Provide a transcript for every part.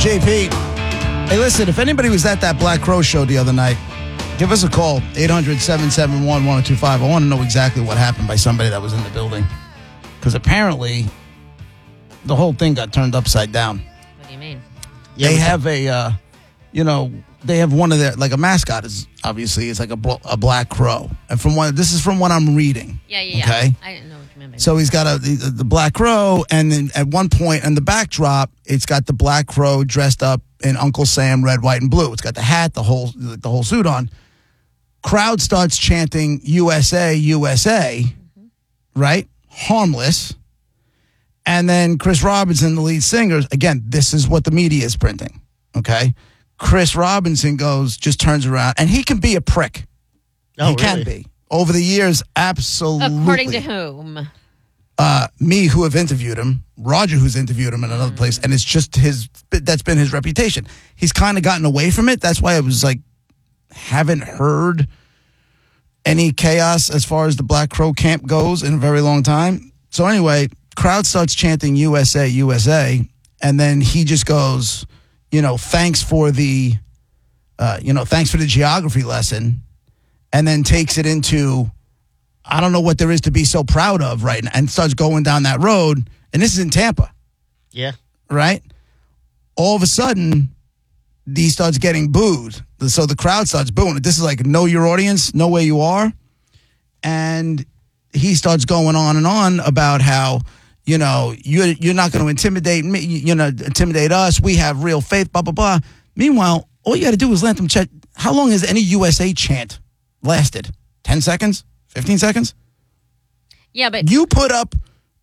JP. Hey, listen, if anybody was at that Black Crow show the other night, give us a call, 800-771-1025. I want to know exactly what happened by somebody that was in the building. Because apparently, the whole thing got turned upside down. What do you mean? They have they have one of their, like a mascot is, obviously, it's like a black crow. And this is from what I'm reading. Yeah. Okay? I didn't know what you meant. So he's got the black crow, and then at one point in the backdrop, it's got the black crow dressed up in Uncle Sam red, white, and blue. It's got the hat, the whole suit on. Crowd starts chanting USA, USA, right? Harmless. And then Chris Robinson, the lead singer, again, this is what the media is printing, okay? Chris Robinson just turns around, and he can be a prick. Oh, he can be. Over the years, absolutely. According to whom? Me, who have interviewed him, Roger, who's interviewed him in another place, and it's just that's been his reputation. He's kind of gotten away from it. That's why I was like, haven't heard any chaos as far as the Black Crow camp goes in a very long time. So anyway, crowd starts chanting USA, USA, and then he just goes, thanks for the geography lesson, and then takes it into, I don't know what there is to be so proud of right now, and starts going down that road. And this is in Tampa. Yeah. Right? All of a sudden, he starts getting booed. So the crowd starts booing. This is like, know your audience, know where you are. And he starts going on and on about how, you're not going to intimidate me, intimidate us. We have real faith, blah, blah, blah. Meanwhile, all you got to do is let them check. How long has any USA chant lasted? 10 seconds? 15 seconds? Yeah, but you put up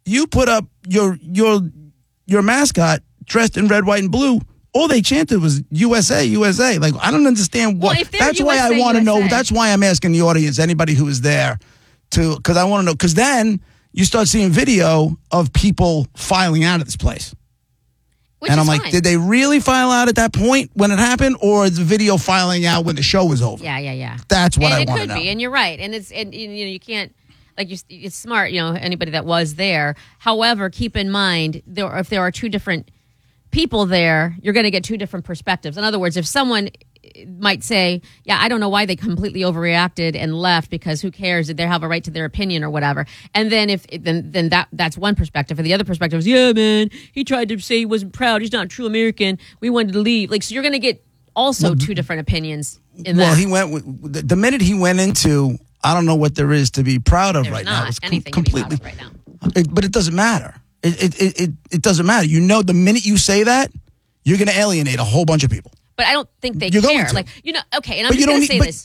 your mascot dressed in red, white, and blue. All they chanted was USA, USA. Like, I don't understand what. Well, that's USA, why I want to know. USA. That's why I'm asking the audience, anybody who is there, because I want to know. Because then you start seeing video of people filing out of this place. Which and I'm is like, fine. did they really file out at that point when it happened, or is the video filing out when the show was over? Yeah. That's what I want to know. It could be, and you're right. And you can't, it's smart, anybody that was there. However, keep in mind, if there are two different people there, you're going to get two different perspectives. In other words, if someone might say, yeah, I don't know why they completely overreacted and left, because who cares? Did they have a right to their opinion or whatever? And then then that's one perspective. And the other perspective is, yeah, man, he tried to say he wasn't proud. He's not a true American. We wanted to leave. So you're going to get also two different opinions in that. Well, he went the minute he went into, I don't know what there is to be proud of. There's right not now. It's anything completely to be proud of right now. But it doesn't matter. It doesn't matter. The minute you say that, you're going to alienate a whole bunch of people. But I don't think they You're care. going to. Okay, and I'm just going to say this.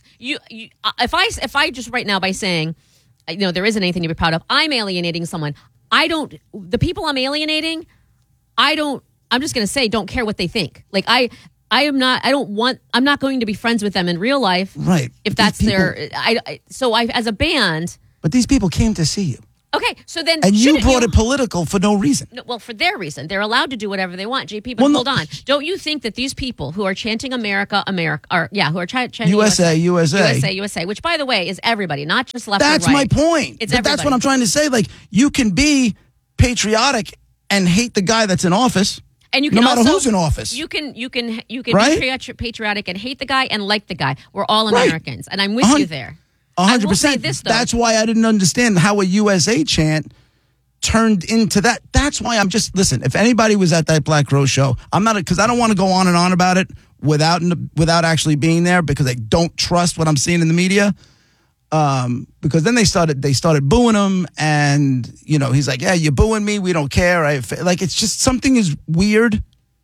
If I just right now by saying, there isn't anything to be proud of, I'm alienating someone. The people I'm alienating, I'm just going to say, don't care what they think. I'm not going to be friends with them in real life. Right. If that's as a band. But these people came to see you. Okay, so then... And you brought it political for no reason. No, well, for their reason. They're allowed to do whatever they want, JP, but hold on. Don't you think that these people who are chanting America, who are chanting USA, USA, which, by the way, is everybody, not just left That's and right. my point. It's everybody. That's what I'm trying to say. You can be patriotic and hate the guy that's in office. And you can no matter also, who's in office. You can right? be patriotic and hate the guy and like the guy. We're all Americans, and I'm with you there. 100%. I will say this, though. That's why I didn't understand how a USA chant turned into that. That's why I'm just, listen, if anybody was at that Black Crow show, I'm not, because I don't want to go on and on about it without actually being there, because I don't trust what I'm seeing in the media. Because then they started booing him, and he's like, yeah, you're booing me, we don't care. It's just, something is weird,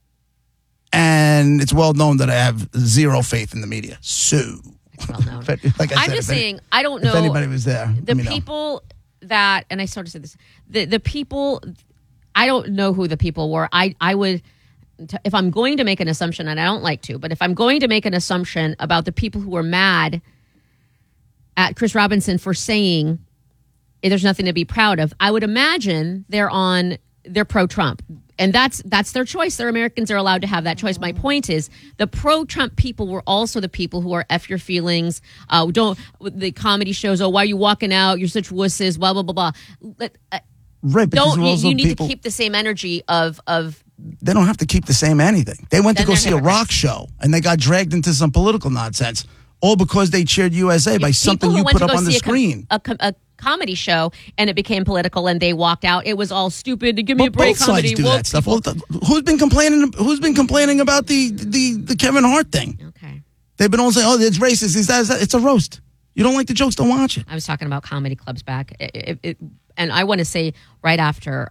and it's well known that I have zero faith in the media. So well known. I'm just saying, I don't know if anybody was there. The people that, and I sort of said this, the people, I don't know who the people were. I would, if I'm going to make an assumption, and I don't like to, but if I'm going to make an assumption about the people who were mad at Chris Robinson for saying there's nothing to be proud of, I would imagine they're pro-Trump. And that's their choice. They're Americans. They're allowed to have that choice. My point is, the pro-Trump people were also the people who are F your feelings. The comedy shows, why are you walking out? You're such wusses, blah, blah, blah, blah. Right, because Don't also you need people, to keep the same energy of they don't have to keep the same anything. They went to Then go they're see a hypocrites. rock show, and they got dragged into some political nonsense, all because they cheered USA by something people who you went put to up go on the see screen. a comedy show and it became political and they walked out. It was all stupid. Give me a But break. both Comedy sides do woke that stuff. people. Who's been complaining? Who's been complaining about the Kevin Hart thing? Okay, They've been all saying, "Oh, it's racist." It's a roast. You don't like the jokes? Don't watch it. I was talking about comedy clubs back, and I want to say right after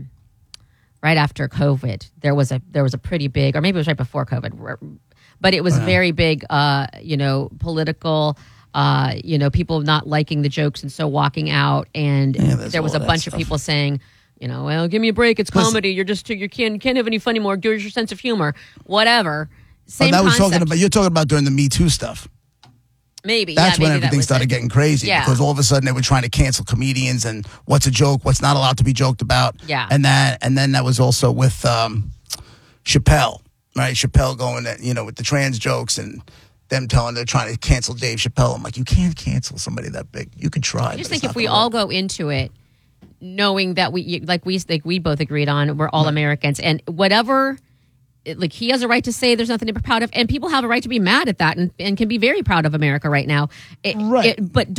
COVID, there was a pretty big, or maybe it was right before COVID, but it was very big. Political. People not liking the jokes and so walking out, and there was a bunch of people saying, well, give me a break. It's comedy. You're just you can't have any funny more. Here's your sense of humor. Whatever. Same concept. You're talking about during the Me Too stuff. Maybe That's when maybe everything started getting crazy because all of a sudden they were trying to cancel comedians and what's a joke, what's not allowed to be joked about. Yeah. And then that was also with Chappelle, right? Chappelle going with the trans jokes and them they're trying to cancel Dave Chappelle. I'm like, you can't cancel somebody that big. You could try. I just think if we all go into it knowing that we both agreed on, we're all Americans, and whatever. Like, he has a right to say there's nothing to be proud of, and people have a right to be mad at that and can be very proud of America right now. But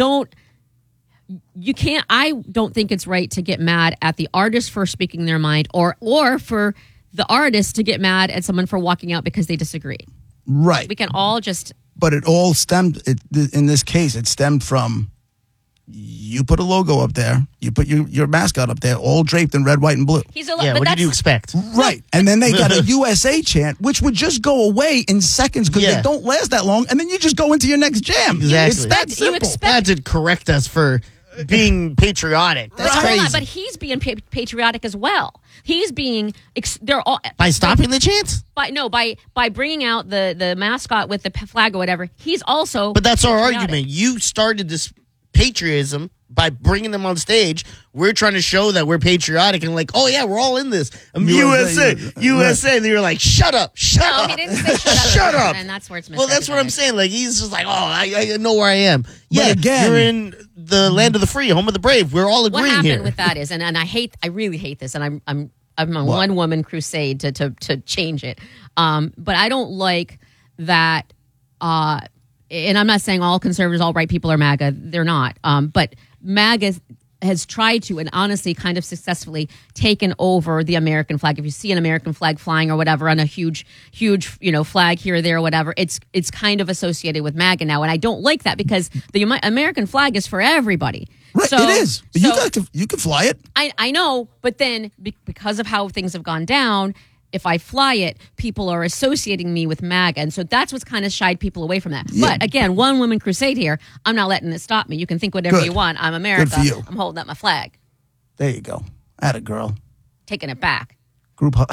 I don't think it's right to get mad at the artist for speaking their mind or for the artist to get mad at someone for walking out because they disagree. Right. We can all just. But it all stemmed, in this case, it stemmed from you put a logo up there, you put your mascot up there, all draped in red, white, and blue. What did you expect? Right. And then they got a USA chant, which would just go away in seconds because they don't last that long, and then you just go into your next jam. Exactly. It's that simple. That did correct us for being patriotic. That's crazy. But he's being patriotic as well. He's being they're all by stopping the chants. By bringing out the mascot with the flag or whatever. He's also. But that's our patriotic. argument. You started this patriotism by bringing them on stage. We're trying to show that we're patriotic and like, oh yeah, we're all in this. USA. And you're like, shut up. No, he didn't say shut up. And that's where it's well, that's what I'm saying. Like, he's just like, oh, I know where I am. Yeah, again, you're in the land of the free, home of the brave. We're all agreeing what here. happened with that is, and I really hate this, and I'm a one woman crusade to change it. But I don't like that. And I'm not saying all conservatives, all right people are MAGA. They're not. But MAGA has tried to, and honestly kind of successfully, taken over the American flag. If you see an American flag flying or whatever on a huge flag here or there or whatever, it's kind of associated with MAGA now. And I don't like that because the American flag is for everybody. Right, it is. You can fly it. I know, but then because of how things have gone down, if I fly it, people are associating me with MAGA. And so that's what's kind of shied people away from that. Yeah. But again, one woman crusade here. I'm not letting it stop me. You can think whatever you want. I'm America. Good for you. I'm holding up my flag. There you go. Atta girl. Taking it back. Group hug.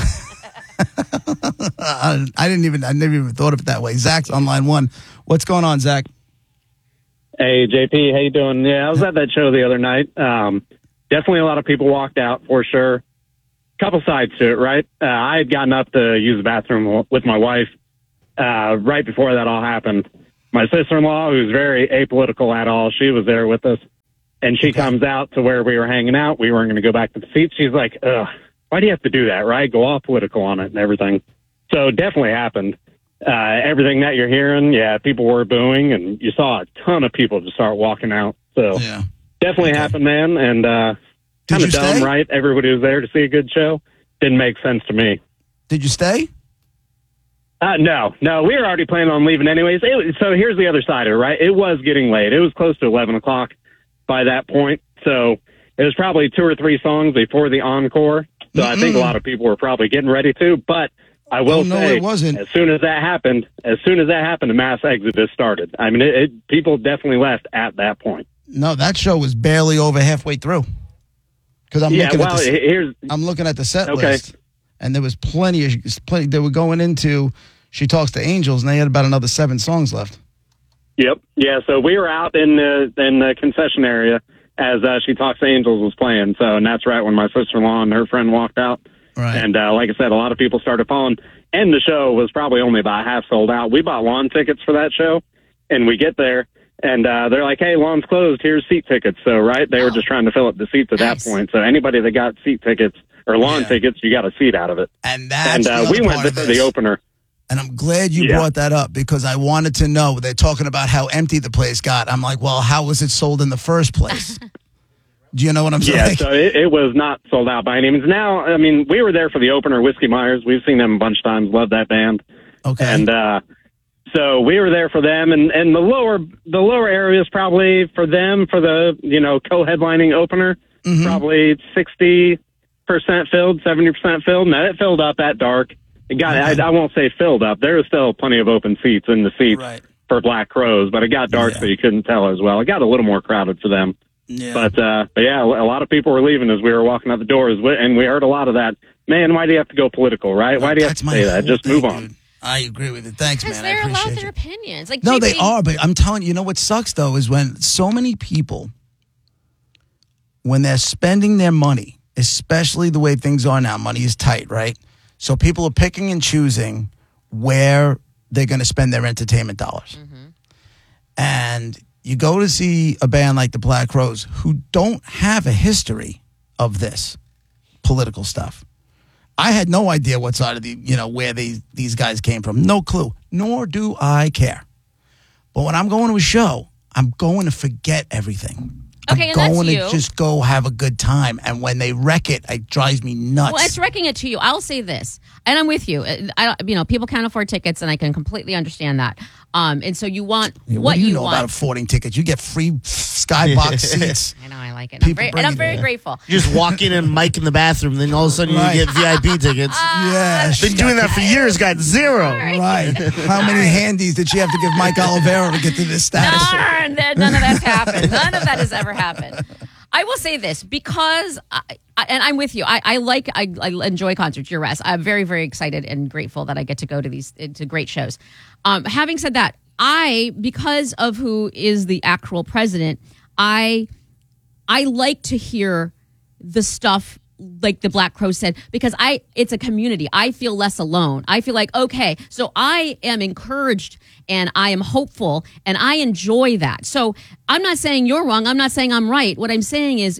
I never even thought of it that way. Zach's on line one. What's going on, Zach? Hey, JP, how you doing? Yeah, I was at that show the other night. Definitely a lot of people walked out for sure. Couple sides to it, right? I had gotten up to use the bathroom with my wife right before that all happened. My sister-in-law, who's very apolitical at all, she was there with us. And she comes out to where we were hanging out. We weren't going to go back to the seats. She's like, ugh, why do you have to do that, right? Go all political on it and everything. So it definitely happened. Everything that you're hearing, people were booing, and you saw a ton of people just start walking out. So definitely happened, man. And kind of dumb, right? Everybody was there to see a good show. Didn't make sense to me. Did you stay? No. We were already planning on leaving anyways. So here's the other side of it, right? It was getting late. It was close to 11 o'clock by that point. So it was probably 2 or 3 songs before the encore. So I think a lot of people were probably getting ready to. But I will say, it wasn't. as soon as that happened, the mass exodus started. I mean, people definitely left at that point. No, that show was barely over halfway through. Because I'm looking at the set list, and there was plenty. They were going into She Talks to Angels, and they had about another 7 songs left. Yep. Yeah. So we were out in the concession area as She Talks to Angels was playing. So, and that's right when my sister-in-law and her friend walked out. Right. And like I said, a lot of people started following. And the show was probably only about half sold out. We bought lawn tickets for that show, and we get there, And they're like, hey, lawn's closed. Here's seat tickets. So, right, they were just trying to fill up the seats at that point. So anybody that got seat tickets or lawn tickets, you got a seat out of it. And that's the we other went part to of the this. opener. And I'm glad you brought that up because I wanted to know. They're talking about how empty the place got. I'm like, well, how was it sold in the first place? Do you know what I'm saying? Yeah, so it was not sold out by any means. Now, I mean, we were there for the opener, Whiskey Myers. We've seen them a bunch of times. Love that band. Okay. And so we were there for them, and the lower areas probably for them for the co-headlining opener, probably 60% filled, 70% filled. Now it filled up at dark. It got I won't say filled up. There was still plenty of open seats in the seats for Black Crowes, but it got dark so you couldn't tell as well. It got a little more crowded for them. Yeah. But yeah, a lot of people were leaving as we were walking out the doors, and we heard a lot of that. Man, why do you have to go political, right? Why do you have to say that? Just move on. Dude. I agree with it. Thanks, man. Because I they're appreciate allowed their you. opinions. Like, No, JP, they are, but I'm telling you, what sucks, though, is when so many people, when they're spending their money, especially the way things are now, money is tight, right? So people are picking and choosing where they're going to spend their entertainment dollars. And you go to see a band like the Black Crowes who don't have a history of this political stuff. I had no idea what side of the, where these guys came from. No clue. Nor do I care. But when I'm going to a show, I'm going to forget everything. Okay, I'm and going that's to you. just go have a good time. And when they wreck it, it drives me nuts. Well, it's wrecking it to you. I'll say this, and I'm with you. People can't afford tickets, and I can completely understand that. And so you want what do you know want. about affording tickets? You get free skybox seats. I know, I like it. People And I'm bring it very grateful. You just walk in and mic in the bathroom, then all of a sudden Right. you get VIP tickets. Yeah, Been doing that for years, got zero. Right. How many handies did she have to give Mike Olivero to get to this status? None of that's happened. None of that has ever happened. I will say this because, and I'm with you. I enjoy concerts. You're right. I'm very, very excited and grateful that I get to go to to great shows. Having said that, because of who is the actual president, I like to hear the stuff like the Black Crowes said, because it's a community. I feel less alone. I feel like, okay, so I am encouraged and I am hopeful and I enjoy that. So I'm not saying you're wrong. I'm not saying I'm right. What I'm saying is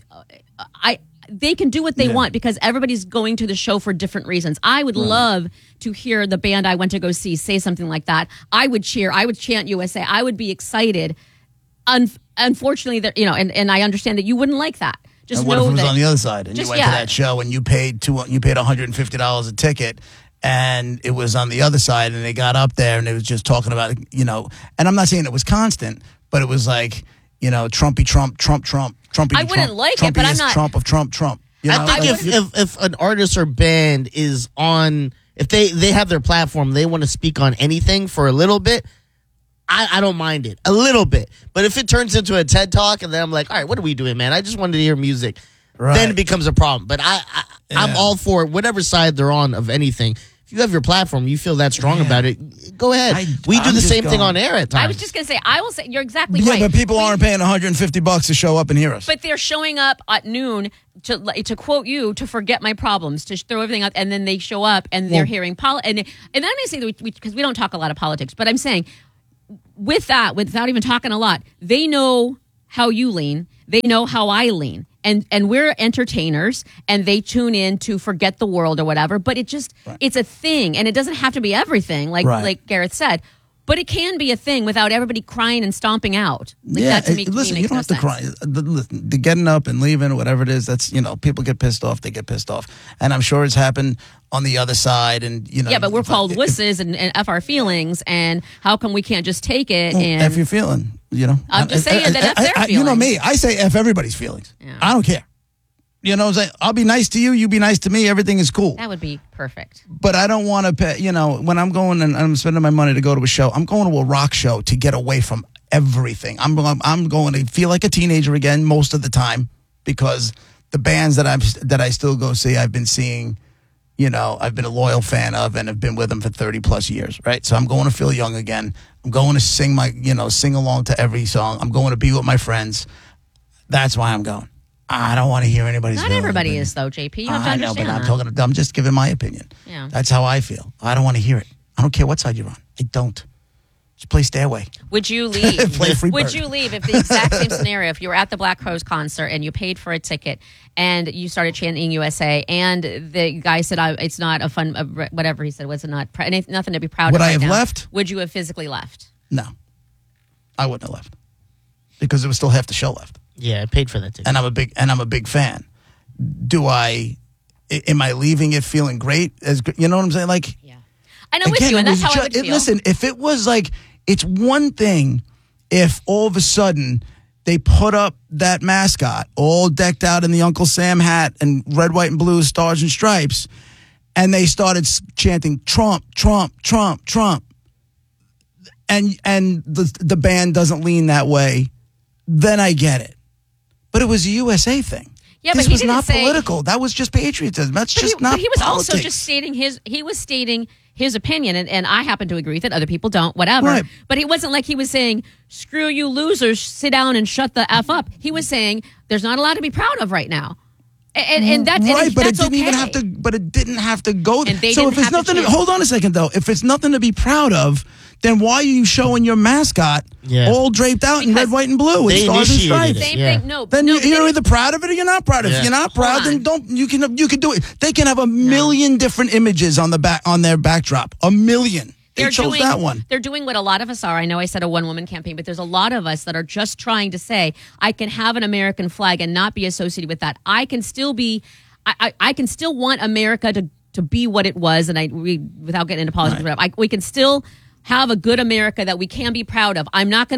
they can do what they want because everybody's going to the show for different reasons. I would love to hear the band I went to go see say something like that. I would cheer. I would chant USA. I would be excited. Unfortunately, and I understand that you wouldn't like that. Just And what know if it was that on the other side and just- you went to that show and you paid $150 a ticket and it was on the other side and they got up there and it was just talking about, and I'm not saying it was constant, but it was like, Trumpy Trump, Trumpy I wouldn't Trump, like it, Trumpy but I'm this not- Trump of Trump. I think if an artist or band is on, if they have their platform, they want to speak on anything for a little bit, I don't mind it a little bit. But if it turns into a TED Talk and then I'm like, all right, what are we doing, man? I just wanted to hear music. Right. Then it becomes a problem. But I'm all for whatever side they're on of anything. If you have your platform, you feel that strong about it, go ahead. We do I'm the just same thing going- on air at times. I was just going to say, I will say, you're exactly Yeah, right. but people aren't paying $150 to show up and hear us. But they're showing up at noon to quote you, to forget my problems, to throw everything out, and then they show up and they're hearing and I'm going to say that because we don't talk a lot of politics, but I'm saying with that, without even talking a lot, they know how you lean, they know how I lean. And we're entertainers, and they tune in to forget the world or whatever. But it's a thing, and it doesn't have to be everything, like Gareth said. But it can be a thing without everybody crying and stomping out. That to me, listen, makes you don't no have to sense. cry. The getting up and leaving or whatever it is, that's, people get pissed off. They get pissed off. And I'm sure it's happened on the other side. And, Yeah, but we're called wusses and F our feelings, and how come we can't just take it? And F your feeling, I'm just saying that F their feelings. You know me, I say F everybody's feelings. Yeah. I don't care. You know what I'm saying? I'll be nice to you, you be nice to me, everything is cool. That would be perfect. But I don't want to pay, when I'm going and I'm spending my money to go to a show, I'm going to a rock show to get away from everything. I'm going to feel like a teenager again most of the time because the bands that I still go see, I've been seeing, I've been a loyal fan of and have been with them for 30 plus years, right? So I'm going to feel young again. I'm going to sing sing along to every song. I'm going to be with my friends. That's why I'm going. I don't want to hear anybody's Not feelings, everybody opinion. is, though, JP. You have to I know, understand but that. I'm just giving my opinion. Yeah. That's how I feel. I don't want to hear it. I don't care what side you're on. I don't. Just play Stairway. Would you leave? Play Freebird. Would you leave if the exact same scenario, if you were at the Black Crowes concert and you paid for a ticket and you started chanting USA and the guy said, it's not a fun, whatever he said, was it not, nothing to be proud Would of I right have now. left? Would you have physically left? No. I wouldn't have left. Because there was still half the show left. Yeah, I paid for that ticket. And I'm a big fan. Am I leaving it feeling great? You know what I'm saying? Like, Yeah. I know with you, and that's how I would feel. Listen, if it was like, it's one thing if all of a sudden they put up that mascot all decked out in the Uncle Sam hat and red, white, and blue stars and stripes, and they started chanting Trump, Trump, Trump, Trump, and the band doesn't lean that way, then I get it. But it was a USA thing. Yeah, this but he was didn't not say, political. That was just patriotism. That's just not. But he was politics. also just stating his opinion, and I happen to agree with it. Other people don't, whatever. Right. But it wasn't like he was saying, "Screw you, losers! Sit down and shut the f up." He was saying, "There's not a lot to be proud of right now," and that's right. and But that's it didn't okay. even have to. But it didn't have to go. And they so didn't if it's have to nothing, change. hold on a second though. If it's nothing to be proud of, then why are you showing your mascot all draped out in red, white, and blue with They stars and initiated stripes? it. Same Yeah. thing. No, Then no, you're either proud of it or you're not proud of it. Yeah. If you're not proud, Hold then on. don't. You can do it. They can have a million different images on their backdrop. A million. They chose that one. They're doing what a lot of us are. I know I said a one-woman campaign, but there's a lot of us that are just trying to say, I can have an American flag and not be associated with that. I can still be, I can still want America to be what it was, and without getting into politics, we can still have a good America that we can be proud of. I'm not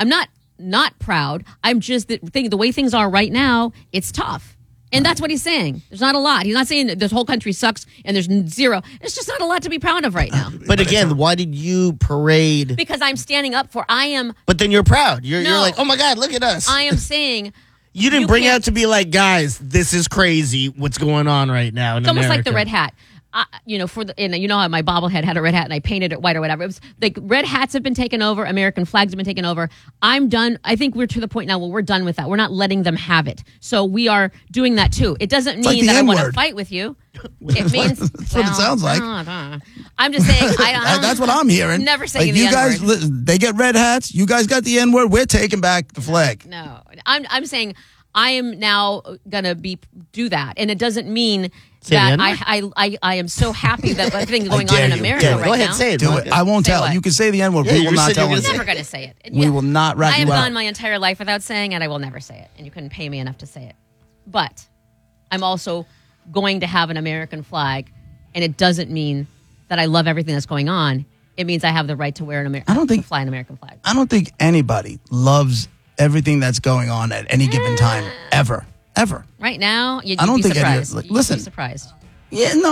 proud. I'm just the way things are right now, it's tough. And that's what he's saying. There's not a lot. He's not saying that this whole country sucks and there's zero. There's just not a lot to be proud of right now. But again, why did you parade? Because I'm standing up for, But then you're proud. You're No. like, oh my God, look at us. I am saying. You didn't you bring can't- out to be like, guys, this is crazy. What's going on right now in It's almost like the America." red hat. You know how my bobblehead had a red hat and I painted it white or whatever. It was like red hats have been taken over. American flags have been taken over. I'm done. I think we're to the point now where we're done with that. We're not letting them have it. So we are doing that too. It doesn't like mean the that I want to N-word. fight with you. It means That's what it sounds like. I'm just saying. That's what I'm hearing. Never saying like the you guys, N-word. they get red hats. You guys got the N-word. We're taking back the flag. No, I'm saying I am now gonna do that, and it doesn't mean Say the that N-word? I am so happy that everything's going on dare in you. America Yeah, right go ahead, now. say it. Do it. I won't Say tell. what? You can say the N-word. Yeah, We you will not said tell you're on gonna I'm you. never going to say it. We will not rat I you have out. gone my entire life without saying it. I will never say it, and you couldn't pay me enough to say it. But I'm also going to have an American flag, and it doesn't mean that I love everything that's going on. It means I have the right to wear fly an American flag. I don't think anybody loves everything that's going on at any given time, ever. Right now, you'd I don't be think any of- surprised. like, You'd listen. be surprised. Yeah, no,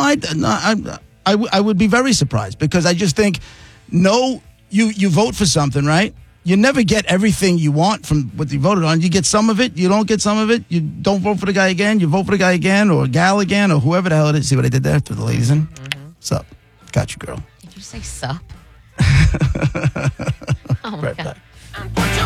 I would be very surprised because I just think, you vote for something, right? You never get everything you want from what you voted on. You get some of it, you don't get some of it. You don't vote for the guy again, you vote for the guy again or gal again or whoever the hell it is. See what I did there? Threw the ladies in. Sup? Got you, girl. Did you say sup? Oh my Right God. back.